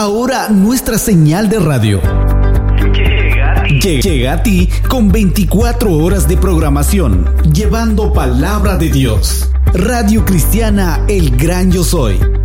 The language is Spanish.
Ahora nuestra señal de radio llega a ti con 24 horas de programación, llevando palabra de Dios. Radio Cristiana El Gran Yo Soy,